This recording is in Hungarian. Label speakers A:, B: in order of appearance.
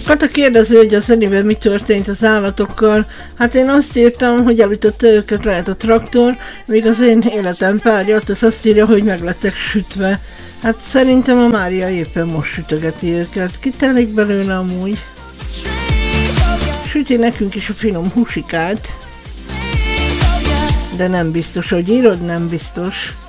A: Kata kérdező, hogy a zenében mi történt az állatokkal. Hát én azt írtam, hogy elütötte őket lehet a traktor, míg az én életem párját, az azt írja, hogy meg lettek sütve. Hát szerintem a Mária éppen most sütögeti őket. Kitelik belőle amúgy. Süti nekünk is a finom húsikát. De nem biztos, hogy írod, nem biztos.